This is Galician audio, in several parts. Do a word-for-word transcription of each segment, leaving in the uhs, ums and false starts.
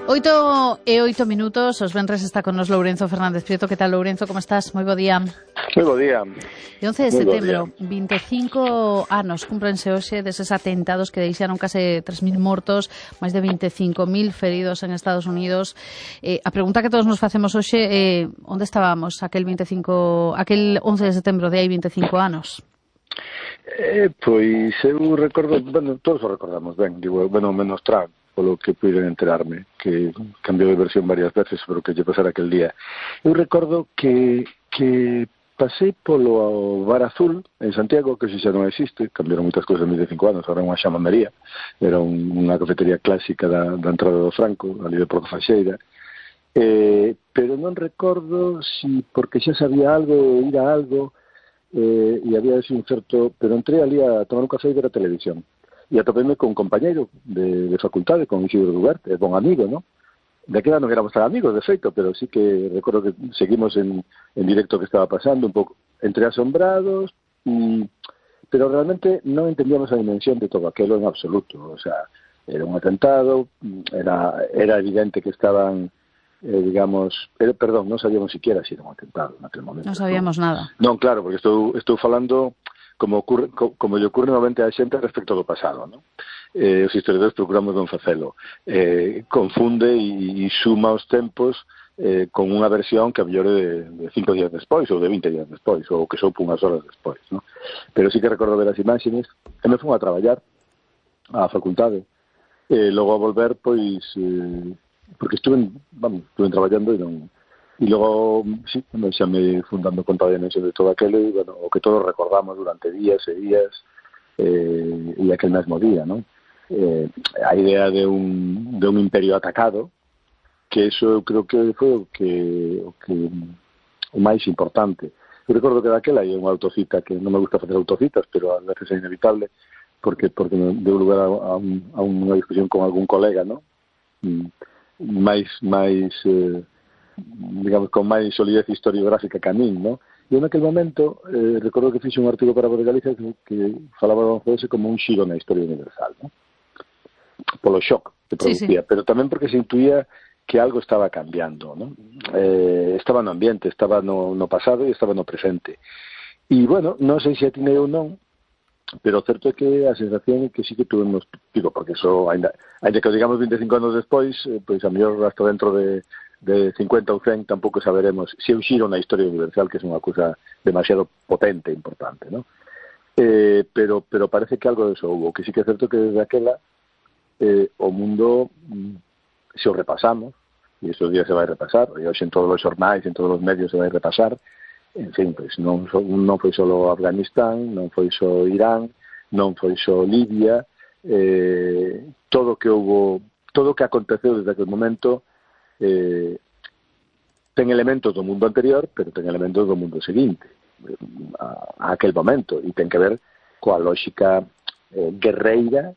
Oito e oito minutos, os venres está con nos Lourenzo Fernández Prieto. Que tal, Lourenzo, como estás? Moi bo día. Moi bo día. E once de setembro, vinte e cinco anos cúmprense hoxe deses atentados que deixaron case tres mil mortos, máis de vinte e cinco mil feridos en Estados Unidos. Eh, a pregunta que todos nos facemos hoxe é eh, onde estábamos aquel veinticinco, aquel once de setembro de hai vinte e cinco anos? Eh, pois eu recordo, bueno, todos o recordamos ben, digo, bueno, menos Trump, polo que puiden enterarme, que cambiou de versión varias veces sobre o que lle pasara aquel día. Eu recordo que, que pasei polo Bar Azul en Santiago, que xa non existe, cambiaron moitas cousas en vinte e cinco anos, ahora é unha xamandería, era un, unha cafetería clásica da, da entrada do Franco, ali de Porto Faxeira, eh, pero non recordo si porque xa sabía algo, ir a algo, eh, e había ese un certo, pero entré ali a tomar un café e ver a televisión. E atopéme con un compañeiro de, de facultade, con Isidro Duarte, bon amigo, ¿no? De aquela non éramos tan amigos, de feito, pero sí que recordo que seguimos en, en directo que estaba pasando, un pouco entre asombrados, y, pero realmente non entendíamos a dimensión de todo aquilo en absoluto. O sea, era un atentado, era, era evidente que estaban, eh, digamos, eh, perdón, non sabíamos siquiera si era un atentado en aquel momento. Non sabíamos ¿no? nada. Non, claro, porque estou, estou falando como ocurre, como lle ocurre novamente a xente respecto do pasado, ¿no? Eh, os historiadores procuramos non facelo. Eh, confunde e, e suma os tempos eh, con unha versión que a mellor de, de cinco días despois ou de vinte días despois ou que soupo unhas horas despois, ¿no? Pero sí que recordo ver as imaxes e me fun a traballar á facultade e logo a volver, pois eh, porque estuve, vamos, estuve traballando e non. E logo, sí, xa me fun dando conta da dimensión de todo aquilo e, bueno, o que todos recordamos durante días e días eh, e aquel mesmo día, ¿no? Eh, a idea de un, de un imperio atacado, que eso eu creo que foi o que, o que o máis importante. Eu recordo que daquela hai unha autocita que non me gusta facer autocitas, pero a veces é inevitable, porque porque me deu lugar a, a, un, a unha discusión con algún colega, ¿no? máis máis eh, digamos, con máis solidez historiográfica que a min, ¿no? E en aquel momento, eh, recordo que fixe un artigo para Voz de Galicia que, que falaba do once ese como un xiro na historia universal, ¿no? Polo shock que producía, sí, sí. Pero tamén porque se intuía que algo estaba cambiando, ¿no? Eh, estaba no ambiente, estaba no, no pasado e estaba no presente. E, bueno, non sei se atinei ou non, pero o certo é que a sensación é que sí que tuvemos, digo, porque eso, ainda, ainda que digamos vinte e cinco anos despois, eh, pois a mellor hasta dentro de de cincuenta ou cen tampouco saberemos se un xiro na historia universal, que é unha cousa demasiado potente e importante, ¿no? Eh, pero, pero parece que algo de eso hubo, que sí que é certo que desde aquela eh, o mundo, se o repasamos, e estes días se vai repasar, e hoxe en todos os xornais, en todos os medios se vai repasar, en fin, pues, non, non foi só Afganistán, non foi só Irán, non foi só Libia, eh, todo o que houve, todo o que aconteceu desde aquel momento Eh, ten elementos do mundo anterior, pero ten elementos do mundo seguinte a, a aquel momento, e ten que ver coa lógica eh, guerreira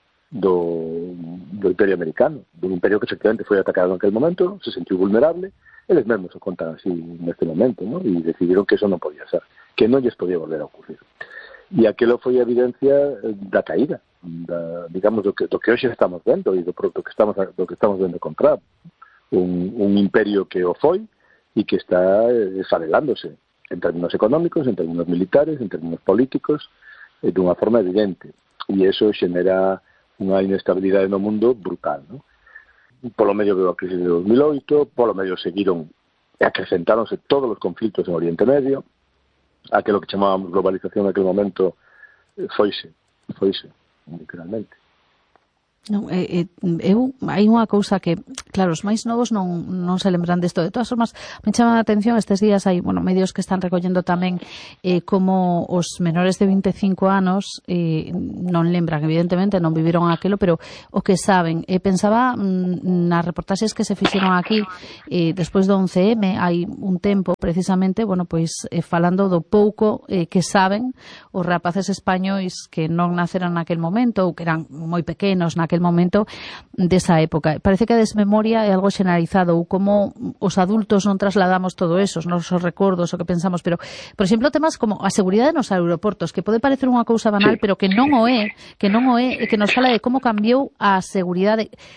do, do Imperio Americano, do imperio que efectivamente foi atacado en aquel momento, se sentiu vulnerable, eles mesmos o contan así neste momento, ¿no? E decidiron que eso non podía ser, que non lles podía volver a ocurrir. E aquilo foi a evidencia da caída, da, digamos, do que, do que hoxe estamos vendo e do, do, que estamos, do que estamos vendo con Trump. Un, un imperio que o foi e que está desfarelándose en términos económicos, en términos militares, en términos políticos, eh, dunha forma evidente. E iso xenera unha inestabilidade no mundo brutal, ¿no? Polo medio da crisis de dos mil oito, polo medio seguiron e acrecentáronse todos os conflitos en Oriente Medio, aquilo que chamábamos globalización en aquel momento eh, foise, foise, literalmente. Non, eh, eu, hai unha cousa que, claro, os máis novos non, non se lembran desto. De todas formas, me chama a atención estes días, hai, bueno, medios que están recollendo tamén eh, como os menores de vinte e cinco anos eh, non lembran, evidentemente, non viviron aquilo, pero o que saben. Eh, pensaba mm, nas reportaxes que se fixeron aquí eh, despois do once eme, hai un tempo, precisamente, bueno, pois eh, falando do pouco eh, que saben os rapaces españois que non naceran naquel momento ou que eran moi pequenos naquel momento desa época. Parece que a desmemoria é algo xeneralizado, ou como os adultos non trasladamos todo eso, os nosos recordos, o que pensamos, pero, por exemplo, temas como a seguridade nos aeroportos, que pode parecer unha cousa banal, sí, pero que non o é, que non o é, e que nos fala de como cambiou a seguridade.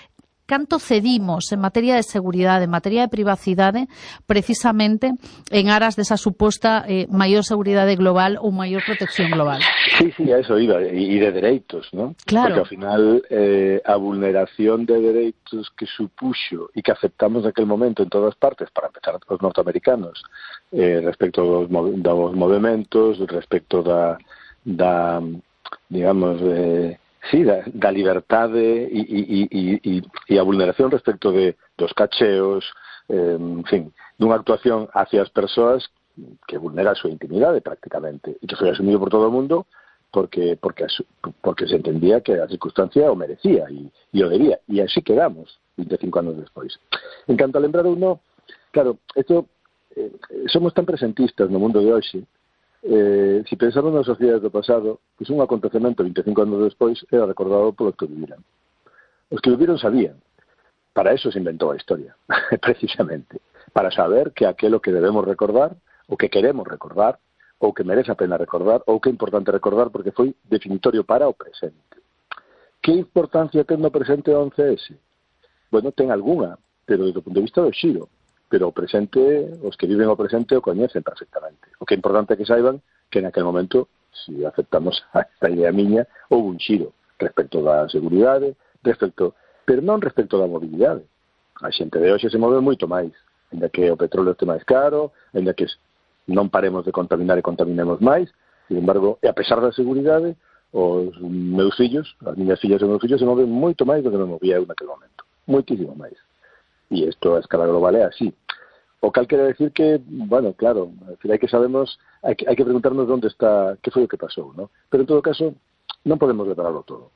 canto cedimos en materia de seguridade, en materia de privacidade, precisamente en aras desa suposta eh, maior seguridade global ou maior protección global. Sí, sí, a eso iba, y de dereitos, ¿no? Claro. Porque ao final eh, a vulneración de dereitos que supuxo e que aceptamos naquele momento en todas partes, para empezar os norteamericanos, eh, respecto dos, dos movimentos, respecto da, da digamos, eh, sí, da, da liberdade e, e, e, e, e a vulneración respecto de dos cacheos, eh, en fin, dunha actuación hacia as persoas que vulnera a súa intimidade prácticamente, e que foi asumido por todo o mundo porque porque porque se entendía que a circunstancia o merecía e, e o debía, e así quedamos vinte e cinco anos despois. En canto a lembrar uno, claro, esto eh, somos tan presentistas no mundo de hoxe. Eh, si pensamos nas sociedades do pasado, pois un acontecemento vinte e cinco anos despois era recordado polos que viviran. Os que viviron sabían. Para eso se inventou a historia, precisamente. Para saber que aquelo que debemos recordar, o que queremos recordar, ou que merece a pena recordar, ou que é importante recordar porque foi definitorio para o presente. Que importancia ten no presente o once ese? Bueno, ten algunha, pero desde o punto de vista do xiro. Pero o presente, os que viven o presente o coñecen perfectamente. O que é importante é que saiban que naquele momento, se si aceptamos esta idea miña, houve un xiro respecto da seguridade, respecto, pero non respecto da mobilidade. A xente de hoxe se move moito máis, ainda que o petróleo este máis caro, ainda que non paremos de contaminar e contaminemos máis, sin embargo, e a pesar da seguridade, os meus fillos, as miñas fillas e os meus fillos se moven moito máis do que me movía eu naquele momento. Moitísimo máis. E isto a escala global é así. O cal quere decir que, bueno, claro, hai que sabemos, hai que, hai que preguntarnos onde está, que foi o que pasou, ¿no? Pero en todo caso, non podemos repararlo todo.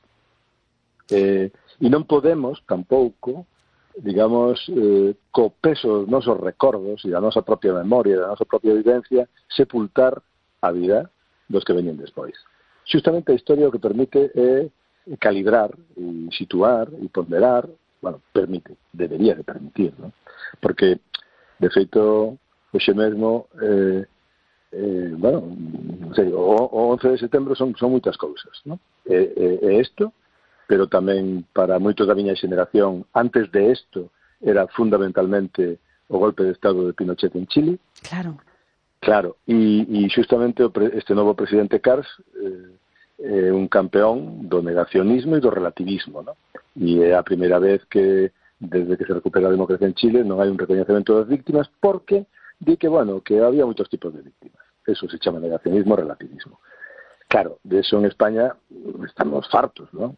Eh, e non podemos, tampouco, digamos, eh, co peso dos nosos recordos e da nosa propia memoria, da nosa propia vivencia, sepultar a vida dos que veñen despois. Justamente a historia o que permite é calibrar e situar e ponderar, bueno, permite, debería de permitir, ¿no? Porque, de feito, hoxe mesmo, eh, eh, bueno, non sei, o, o once de setembro son, son moitas cousas, ¿no? É, é, é isto, pero tamén para moitos da miña xeneración, antes de isto, era fundamentalmente o golpe de Estado de Pinochet en Chile. Claro. Claro, e, e justamente este novo presidente Kars eh, é un campeón do negacionismo e do relativismo, ¿no? E é a primeira vez que, desde que se recupera a democracia en Chile, non hai un recoñecemento das víctimas, porque di que, bueno, que había moitos tipos de víctimas. Eso se chama negacionismo e relativismo. Claro, de eso en España estamos fartos, ¿no?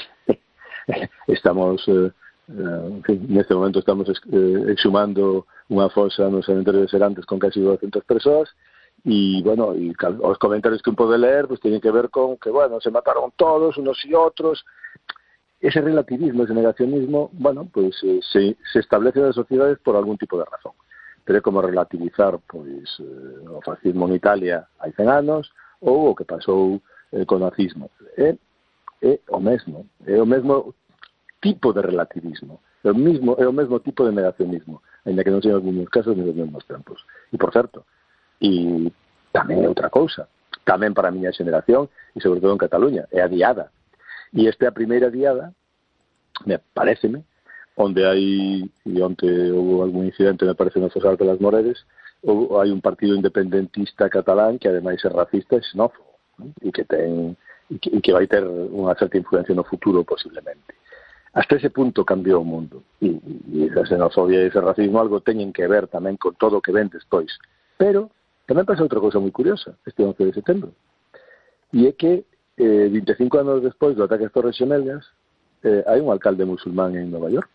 Estamos, eh, en fin, neste momento estamos eh, exhumando unha fosa no cementerio de Serantes con casi doscientas persoas, y bueno, y os comentarios que un pode leer pues tienen que ver con que, bueno, se mataron todos, unos y otros. Ese relativismo, ese negacionismo, bueno, pues eh, se, se establece en las sociedades por algún tipo de razón. Pero é como relativizar, pois, eh, o fascismo en Italia hai cen anos, ou o que pasou eh, con o nazismo. É, é o mesmo, é o mesmo tipo de relativismo, é o mesmo, é o mesmo tipo de negacionismo, ainda que non sean os mesmos casos ni os mesmos tempos. E, por certo, e tamén é outra cousa, tamén para a miña xeneración, e sobre todo en Cataluña, é a diada. E esta é a primeira diada, me pareceme, onde hai, e onde houve algún incidente, me parece, no Fosar de las Moreres, ou hai un partido independentista catalán que ademais é racista e xenófobo, ¿no? E que ten e que, e que vai ter unha certa influencia no futuro posiblemente. Hasta ese punto cambiou o mundo, e, e esa xenofobia e ese racismo algo teñen que ver tamén con todo o que ven despois. Pero tamén pasa outra cousa moi curiosa este once de setembro, e é que eh, vinte e cinco anos despois do ataque ás Torres Xemelgas eh, hai un alcalde musulmán en Nova York.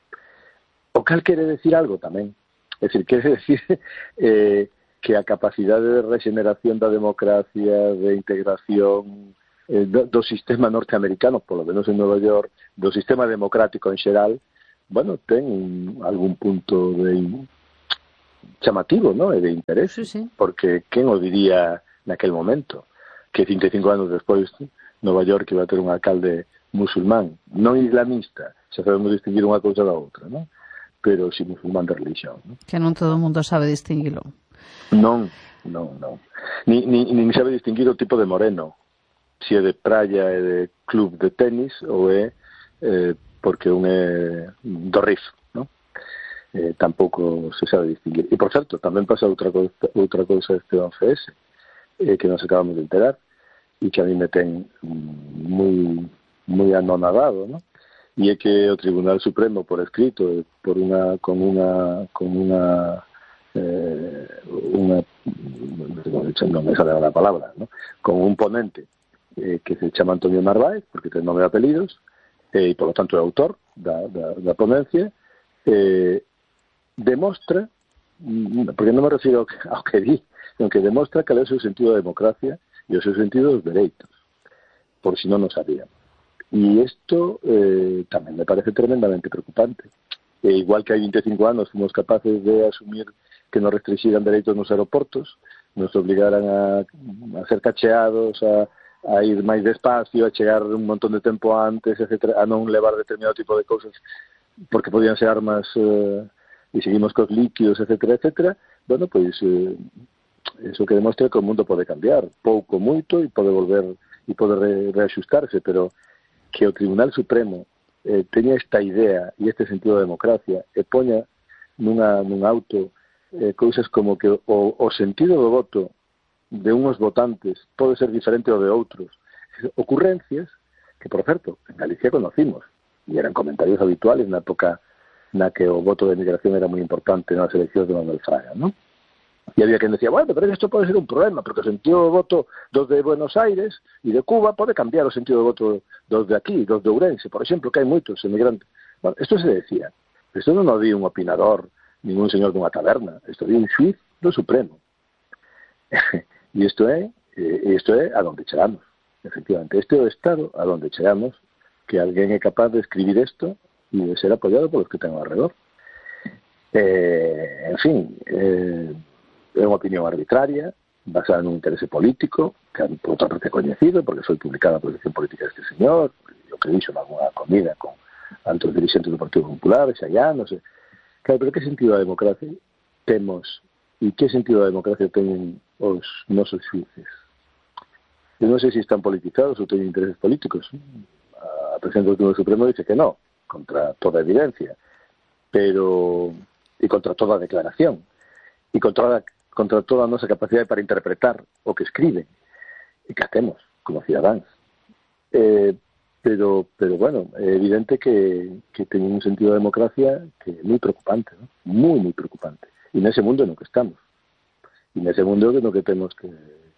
O cal quere decir algo tamén. É dicir, quere decir eh, que a capacidade de regeneración da democracia, de integración eh, do, do sistema norteamericano, polo menos en Nova York, do sistema democrático en xeral, bueno, ten un, algún punto de chamativo, ¿no? E de interés, sí, sí. Porque quen o diría naquel momento que vinte e cinco anos despois Nova York iba a ter un alcalde musulmán, non islamista, xa sabemos distinguir unha cousa da outra, ¿no? Pero si musulmán de religión, ¿no? Que non todo o mundo sabe distinguilo. Non, non, non. Ni, ni, ni sabe distinguir o tipo de moreno, si é de praia, é de club de tenis ou é eh, porque un é do R I F, non? Eh, tampouco se sabe distinguir. E, por certo, tamén pasa outra cousa, outra cousa este once ese, eh, que nos acabamos de enterar, e que a mí me ten moi, moi anonadado, non? E é que o Tribunal Supremo, por escrito, por una, con unha, con unha, eh, unha, non me sale a palabra, ¿no? Con un ponente eh, que se chama Antonio Narváez, porque ten nome e apelidos, eh, e, por lo tanto, é autor da, da, da ponencia, eh, demostra, porque non me refiro ao que, ao que di, sino que demostra cal é o seu sentido da democracia e o seu sentido dos dereitos, por si non o sabían. E isto eh, tamén me parece tremendamente preocupante. E igual que hai veinticinco anos fomos capaces de asumir que nos restringiran dereitos nos aeroportos, nos obligaran a, a ser cacheados, a, a ir máis despacio, a chegar un montón de tempo antes, etcétera, a non levar determinado tipo de cousas porque podían ser armas eh, e seguimos cos líquidos, etcétera, etcétera. Bueno, pois eh, eso que demostra que o mundo pode cambiar, pouco, moito, e pode volver e pode re, reaxustarse, pero que o Tribunal Supremo eh, teña esta idea e este sentido de democracia e poña nunha, nun auto eh, cousas como que o, o sentido do voto de unhos votantes pode ser diferente ao de outros. Ocurrencias que, por certo, en Galicia conocimos e eran comentarios habituales na época na que o voto de migración era moi importante nas eleccións de Manuel Fraga, non? E había quen decía, bueno, pero isto pode ser un problema, porque o sentido do voto dos de Buenos Aires e de Cuba pode cambiar o sentido do voto dos de aquí, dos de Ourense, por exemplo, que hai moitos emigrantes. Bueno, isto se decía. Isto non o di un opinador, ningún señor dunha taberna. Isto di un xuiz do Supremo. E isto é, e isto é a donde chegamos. Efectivamente, este é o estado a donde chegamos, que alguén é capaz de escribir isto e de ser apoiado polos que ten ao redor. Eh, en fin, eh, é unha opinión arbitraria, basada nun interese político, que por outra parte é coñecido, porque foi publicada a posición política deste señor, o que dixo nalgúna comida con altos dirigentes do Partido Popular, xa ya, non sei. Claro, pero que sentido da democracia temos e que sentido da democracia teñen os nosos xuíces? Eu non sei se están politizados ou teñen intereses políticos. A presidente do Tribunal Supremo dice que non, contra toda evidencia, pero e contra toda declaración, e contra contra toda a nosa capacidade para interpretar o que escriben e que hacemos como cidadáns. Eh, pero, pero bueno, é evidente que, que teñen un sentido de democracia que é moi preocupante, ¿no? Moi, moi preocupante. E nese mundo no que estamos. E nese mundo no que temos que,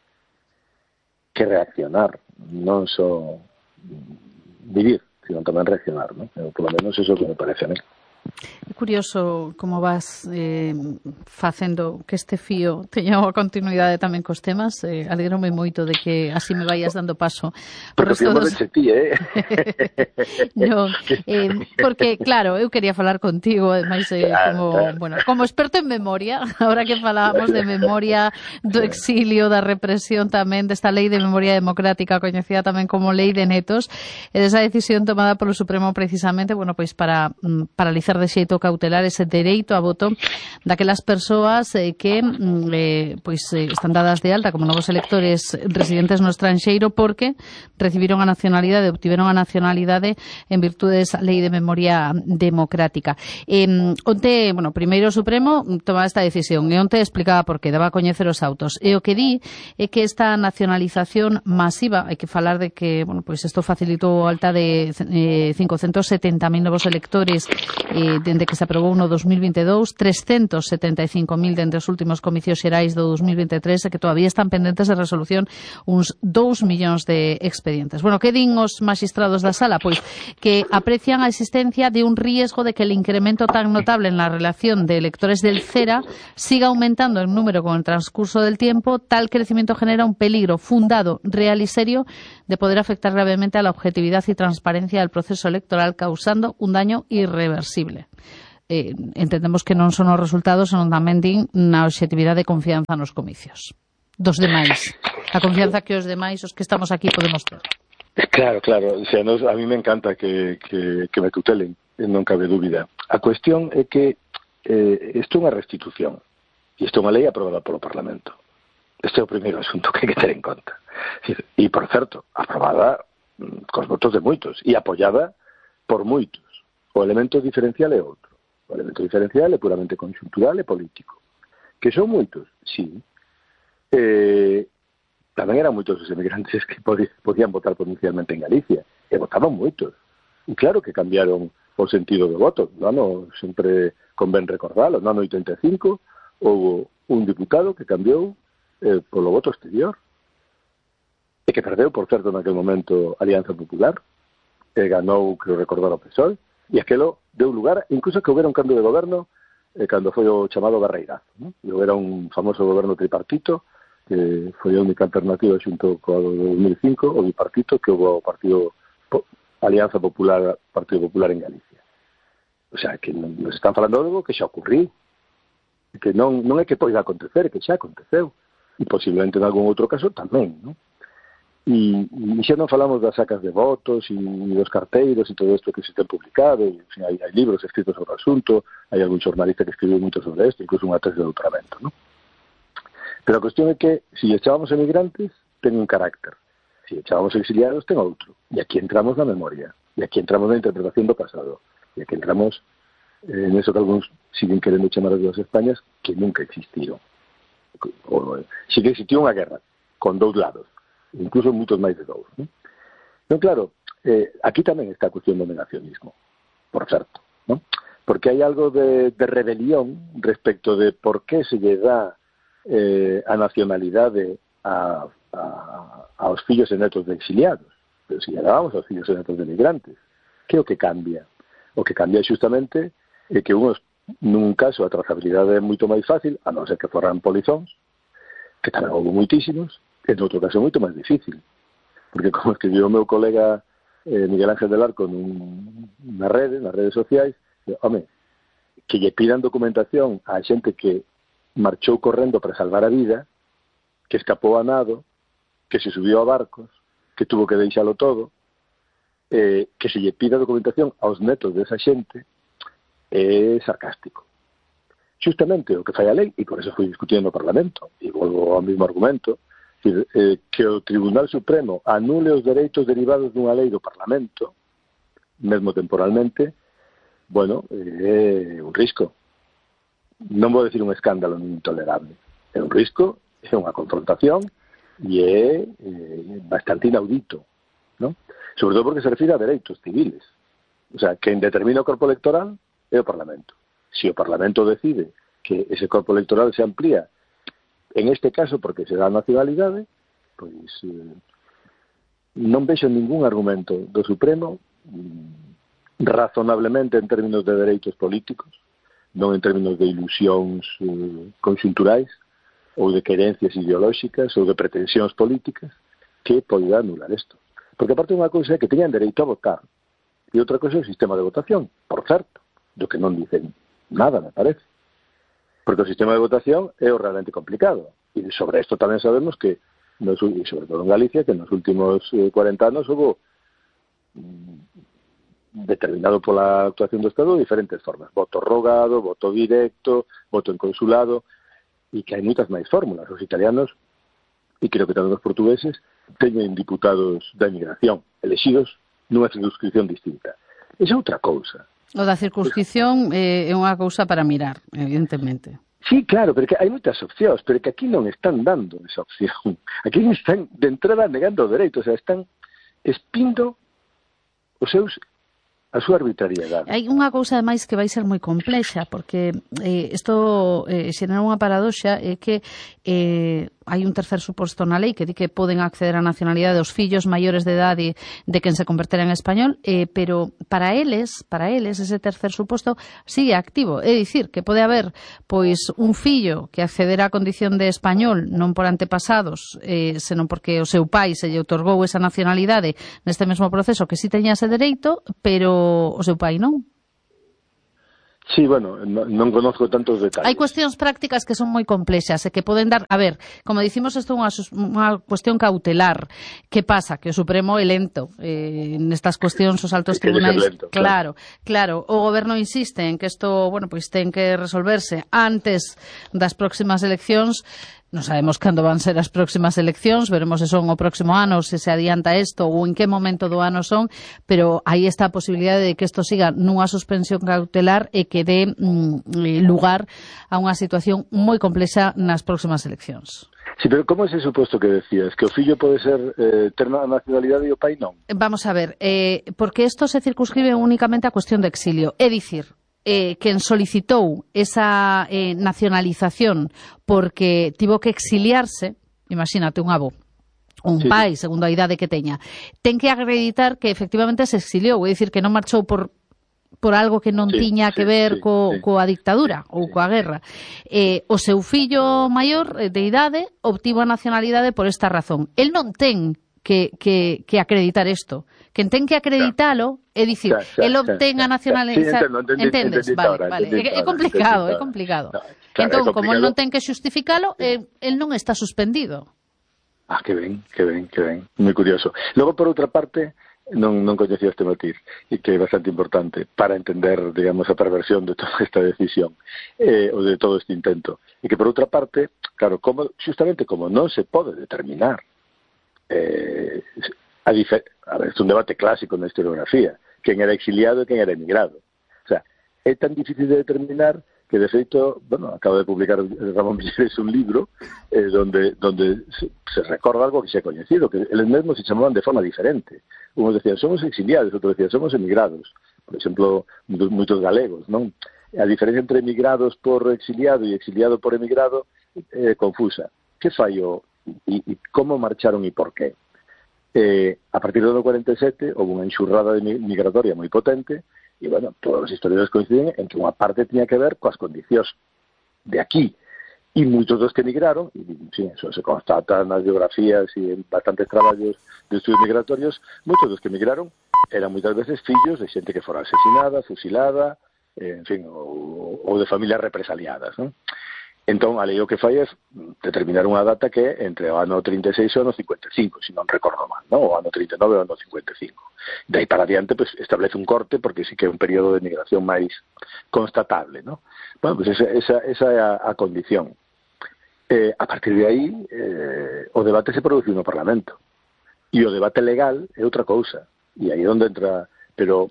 que reaccionar, non só vivir, sino tamén reaccionar, ¿no? Pero, por lo menos eso que me parece a mí. É curioso como vas eh, facendo que este fío teña unha continuidade tamén cos temas. Eh, alegrome moito de que así me vayas dando paso. Porque fío dos... de ti, eh? no, eh, porque, claro, eu quería falar contigo, ademais, eh, claro, como, claro. Bueno, como experto en memoria, ahora que falábamos de memoria do exilio, da represión tamén, desta lei de memoria democrática, coñecida tamén como lei de Netos, e desa decisión tomada polo Supremo precisamente, bueno, pois para mm, paralizar de xeito cautelar ese dereito a voto daquelas persoas eh, que eh, pois eh, están dadas de alta como novos electores residentes no estranxeiro porque recibiron a nacionalidade, obtiveron a nacionalidade en virtude desa lei de memoria democrática. Eh, onte, bueno, primeiro o Supremo tomaba esta decisión e onte explicaba por que, daba a coñecer os autos. E o que di é que esta nacionalización masiva, hai que falar de que, bueno, pois isto facilitou a alta de eh, cincocentos setenta mil novos electores eh, dende que se aprobou no dos mil vinte e dous, trescentos setenta e cinco mil dende os últimos comicios xerais do dos mil vinte e tres, e que todavía están pendentes de resolución uns dous millóns de expedientes. Bueno, que din os magistrados da sala? Pois que aprecian a existencia de un riesgo de que el incremento tan notable en la relación de electores del CERA siga aumentando en número con el transcurso del tiempo. Tal crecimiento genera un peligro fundado, real y serio de poder afectar gravemente a la objetividad y transparencia del proceso electoral, causando un daño irreversible. Eh, entendemos que non son os resultados, senón tamén din na obxectividade de confianza nos comicios dos demais, a confianza que os demais, os que estamos aquí, podemos ter. Claro, claro, o sea, nos, a mí me encanta que, que, que me tutelen, non cabe dúbida. A cuestión é que eh, isto é unha restitución e isto é unha lei aprobada polo Parlamento. Este é o primeiro asunto que hai que ter en conta. E, por certo, aprobada cos votos de moitos e apoiada por moitos. O elemento diferencial é outro. O elemento diferencial é puramente conxuntural e político. Que son moitos, sí. Eh, tamén eran moitos os emigrantes que podían votar provincialmente en Galicia. E votaban moitos. E claro que cambiaron o sentido do voto. No ano, sempre convén recordalo, no ano oitenta e cinco houve un diputado que cambiou eh, polo voto exterior. E que perdeu, por certo, naquele momento Alianza Popular. E ganou, creo recordar, o P S O E. E aquelo deu lugar, incluso que houbera un cambio de goberno eh, cando foi o chamado Barreirazo, ¿no? E houbera un famoso goberno tripartito que foi a única alternativa xunto co do dos mil cinco, o bipartito que houve o Partido Alianza Popular, Partido Popular en Galicia. O sea, que nos están falando de algo que xa ocurrí, que non, non é que poida acontecer, que xa aconteceu, e posiblemente en algún outro caso tamén, ¿no? E, e xa non falamos das sacas de votos e dos carteiros e todo isto que se ten publicado, e, en fin, hai, hai libros escritos sobre o asunto, hai algún xornalista que escribiu moito sobre isto, incluso unha tese de doutoramento, ¿no? Pero a cuestión é que, se echábamos emigrantes, ten un carácter, se echábamos exiliados, ten outro, e aquí entramos na memoria, e aquí entramos na interpretación do pasado, e aquí entramos eh, en eso que algúns siguen querendo chamar as dúas Españas, que nunca existiron. O, si que existiu unha guerra, con dous lados, incluso moitos máis de dous, ¿no? Entón, claro, eh, aquí tamén está a cuestión do negacionismo, por certo, ¿no? Porque hai algo de, de rebelión respecto de por que se lle dá eh, a nacionalidade a, a, aos fillos e netos de exiliados, pero se lle dábamos aos fillos e netos de migrantes. Que é o que cambia? O que cambia justamente é que unos, nun caso, a trazabilidade é moito máis fácil, a non ser que foran polizóns, que tamén houve moitísimos, en outro caso é moito máis difícil, porque como escribiu o meu colega eh, Miguel Ángel del Arco nun, na rede, nas redes sociais, home, que lle pidan documentación a xente que marchou correndo para salvar a vida, que escapou a nado, que se subiu a barcos, que tuvo que deixalo todo, eh, que se lle pida documentación aos netos desa xente, é sarcástico. Justamente o que fai a lei, e por eso fui discutindo no Parlamento, e volvo ao mesmo argumento, que o Tribunal Supremo anule os dereitos derivados dunha lei do Parlamento, mesmo temporalmente, bueno, é un risco. Non vou decir un escándalo intolerable. É un risco, é unha confrontación e é, é bastante inaudito, ¿no? Sobre todo porque se refire a dereitos civiles. O sea, quen determina o corpo electoral é o Parlamento. Se o Parlamento decide que ese corpo electoral se amplía, en este caso, porque se dá a nacionalidade, pois eh, non vexo ningún argumento do Supremo mm, razonablemente en términos de dereitos políticos, non en términos de ilusións eh, conxunturais ou de querencias ideolóxicas ou de pretensións políticas que poida anular isto. Porque aparte unha cousa é que teñan dereito a votar e outra cousa é o sistema de votación, por certo, do que non dicen nada, me parece. Porque o sistema de votación é o realmente complicado. E sobre isto tamén sabemos que, nos, e sobre todo en Galicia, que nos últimos eh, cuarenta anos houve mm, determinado pola actuación do Estado diferentes formas. Voto rogado, voto directo, voto en consulado, e que hai moitas máis fórmulas. Os italianos, e creo que tamén os portugueses, teñen diputados da emigración, elexidos nunha circunscripción distinta. Esa é outra cousa. O da circunscripción eh, é unha cousa para mirar, evidentemente. Sí, claro, pero que hai moitas opcións, pero que aquí non están dando esa opción. Aquí están de entrada negando o dereito, o sea, están espindo os seus a súa arbitrariedade. Hai unha cousa ademais que vai ser moi complexa, porque eh, isto eh, xenera unha paradoxa, é que eh, hai un tercer suposto na lei que di que poden acceder á nacionalidade os fillos maiores de idade de quen se convertera en español, eh, pero para eles, para eles ese tercer suposto sigue activo, é dicir, que pode haber pois un fillo que accederá á condición de español non por antepasados, eh, senón porque o seu pai se lle outorgou esa nacionalidade neste mesmo proceso que si teña ese dereito, pero o seu pai non. Sí, bueno, no, non conozco tantos detalles. Hai cuestións prácticas que son moi complexas e que poden dar... A ver, como dicimos, isto é unha, unha cuestión cautelar. Que pasa? Que o Supremo é lento. Eh, nestas cuestións, os altos tribunais... Lento, claro, claro. O Goberno insiste en que isto, bueno, pois ten que resolverse antes das próximas eleccións. Non sabemos cando van ser as próximas eleccións, veremos se son o próximo ano, se se adianta isto ou en que momento do ano son, pero aí está a posibilidade de que isto siga nunha suspensión cautelar e que dé mm, lugar a unha situación moi complexa nas próximas eleccións. Sí, pero como é ese suposto que decías? Que o fillo pode ser eh, ter a nacionalidade e o pai non? Vamos a ver, eh, porque isto se circunscribe únicamente a cuestión de exilio. É dicir, eh, quen solicitou esa eh, nacionalización porque tivo que exiliarse, imagínate un avó, un sí. pai, segundo a idade que teña, ten que acreditar que efectivamente se exiliou, é dicir, que non marchou por por algo que non sí, tiña que ver sí, co, sí. coa dictadura ou coa guerra. Eh, o seu fillo maior de idade obtivo a nacionalidade por esta razón. El non ten que, que, que acreditar isto. Quen ten que acreditalo, é dicir, claro, claro, el obtén claro, a nacionalidade. Sí, entendes? Vale, ahora, vale. É, é complicado, é complicado. No, claro, entón, é como el non ten que xustificalo, eh, el non está suspendido. Ah, que ben, que ben, que ben. Moi curioso. Logo, por outra parte, non, non coñecía este matiz, e que é bastante importante para entender, digamos, a perversión de toda esta decisión, eh, ou de todo este intento. E que, por outra parte, claro, como, justamente como non se pode determinar Eh, a, a ver, es un debate clásico na historiografía, quen era exiliado e quen era emigrado. O sea, é tan difícil de determinar que, de feito, bueno, acaba de publicar Ramón Villeres un libro eh, donde, donde se, se recorda algo que se ha coñecido, que eles mesmos se chamaban de forma diferente. Unos decían, somos exiliados, outros decían, somos emigrados. Por exemplo, moitos galegos, non? A diferencia entre emigrados por exiliado e exiliado por emigrado é eh, confusa. Que fai o E, e como marcharon e por qué. Eh, a partir do ano cuarenta e sete houve unha enxurrada de migratoria moi potente e, bueno, todos os historiadores coinciden en que unha parte tiña que ver coas condicións de aquí e moitos dos que emigraron, e sí, eso se constata nas biografías e en bastantes traballos de estudios migratorios, moitos dos que emigraron eran moitas veces fillos de xente que fora asesinada, fusilada, eh, en fin, ou, ou de familias represaliadas, non? Entón, a lei o que fai é determinar unha data que é entre o ano trinta e seis e o ano cincuenta e cinco, se non recordo mal, ¿no? O ano trinta e nove e o ano cincuenta e cinco. De aí para adiante, pues, establece un corte, porque sí que é un período de migración máis constatable, ¿no? Bueno, pues esa, esa, esa é a, a condición. Eh, a partir de aí, eh, o debate se produce no Parlamento. E o debate legal é outra cousa. E aí é onde entra... Pero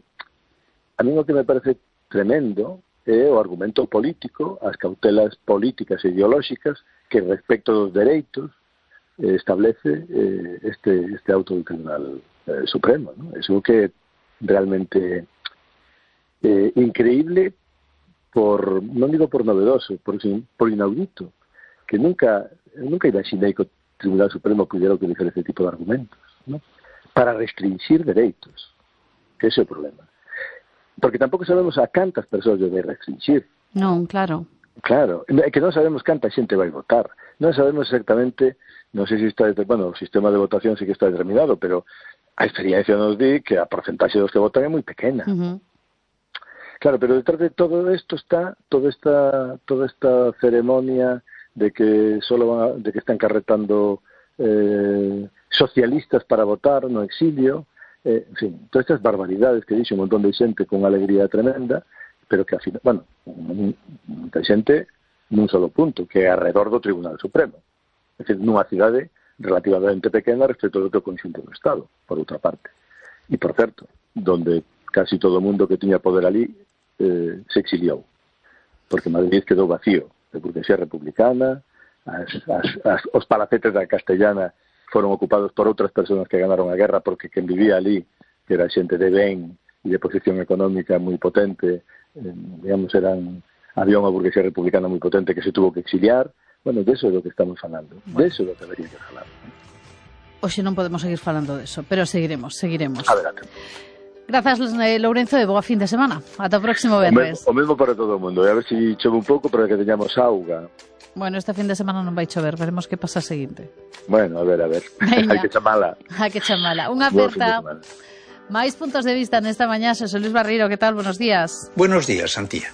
a mí o que me parece tremendo é o argumento político, as cautelas políticas e ideolóxicas que respecto dos dereitos eh, establece eh, este, este auto do Tribunal eh, Supremo, ¿no? É algo que é realmente eh, increíble por, non digo por novedoso, por, por inaudito, que nunca nunca imaginei que o Tribunal Supremo pudiera utilizar este tipo de argumentos, ¿no? Para restringir dereitos, que ese é o problema. Porque tampouco sabemos a cantas persoas debe restringir. Non, claro. Claro, é que non sabemos canta xente vai votar. Non sabemos exactamente, non sei se está, bueno, o sistema de votación sí que está determinado, pero a experiencia nos di que a porcentaxe dos que votan é moi pequena. Uh-huh. Claro, pero detrás de todo isto está toda esta toda esta ceremonia de que solo van a, de que están carretando eh, socialistas para votar no exilio. Eh, en fin, todas estas barbaridades que dixe un montón de xente con alegría tremenda, pero que, al final, bueno, moita xente nun solo punto, que é alrededor do Tribunal Supremo. É dicir, nunha cidade relativamente pequena respecto do teu conxunto do Estado, por outra parte. E, por certo, donde casi todo o mundo que tiña poder ali eh, se exiliou. Porque Madrid quedou vacío de burguesía republicana, as, as, as, os palacetes da Castellana foron ocupados por outras persoas que ganaron a guerra, porque quen vivía ali, que era xente de ben e de posición económica moi potente, eh, digamos, eran, había unha burguesía republicana moi potente que se tuvo que exiliar. Bueno, de eso é do que estamos falando, bueno. De eso é do que debería de falar. Hoxe non podemos seguir falando de eso, pero seguiremos, seguiremos. Adelante. Grazas, Lourenzo, e boa fin de semana. Ata o próximo venres. O mesmo para todo o mundo, e a ver se si chove un pouco para que teñamos auga. Bueno, este fin de semana non vai chover, veremos que pasa a seguinte. Bueno, a ver, a ver. Hai que chamala. Hai que chamala. Unha aperta. Máis puntos de vista nesta mañá, Xosé Luis Barreiro, que tal? Buenos días. Buenos días, Antía.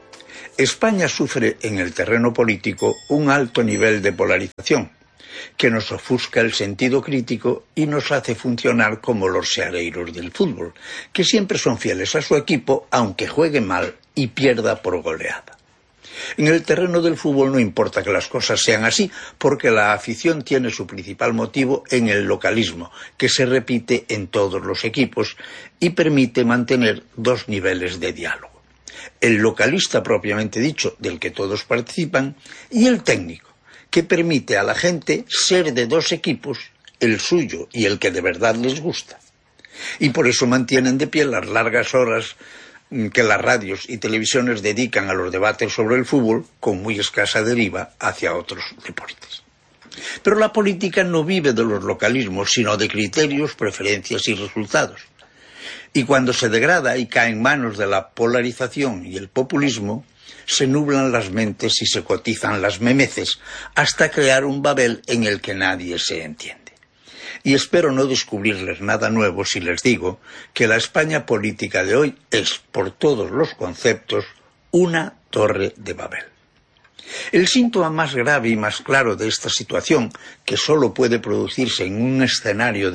España sufre en el terreno político un alto nivel de polarización, que nos ofusca el sentido crítico y nos hace funcionar como los seareiros del fútbol, que siempre son fieles a su equipo, aunque juegue mal y pierda por goleada. En el terreno del fútbol no importa que las cosas sean así, porque la afición tiene su principal motivo en el localismo, que se repite en todos los equipos y permite mantener dos niveles de diálogo. El localista propiamente dicho, del que todos participan, y el técnico, que permite a la gente ser de dos equipos, el suyo y el que de verdad les gusta. Y por eso mantienen de pie las largas horas que las radios y televisiones dedican a los debates sobre el fútbol, con muy escasa deriva hacia otros deportes. Pero la política no vive de los localismos, sino de criterios, preferencias y resultados. Y cuando se degrada y cae en manos de la polarización y el populismo, se nublan las mentes y se cotizan las memeces, hasta crear un Babel en el que nadie se entiende. Y espero no descubrirles nada nuevo si les digo que la España política de hoy es, por todos los conceptos, una torre de Babel. El síntoma más grave y más claro de esta situación, que solo puede producirse en un escenario de